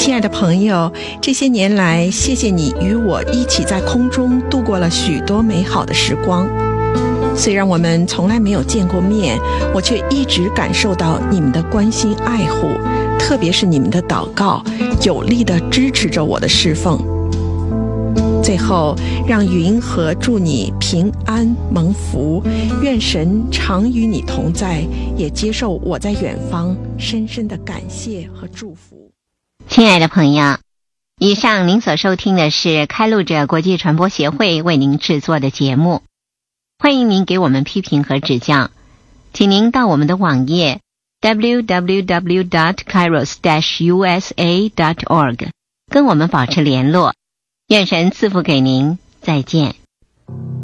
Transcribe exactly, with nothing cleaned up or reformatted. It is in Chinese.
亲爱的朋友，这些年来，谢谢你与我一起在空中度过了许多美好的时光。虽然我们从来没有见过面，我却一直感受到你们的关心爱护，特别是你们的祷告，有力地支持着我的侍奉。最后，让云和祝你平安蒙福，愿神常与你同在，也接受我在远方深深的感谢和祝福。 亲爱的朋友，以上您所收听的是开路者国际传播协会为您制作的节目，欢迎您给我们批评和指教，请您到我们的网页 double-u double-u double-u dot kairos dash u s a dot org 跟我们保持联络。愿神赐福给您，再见。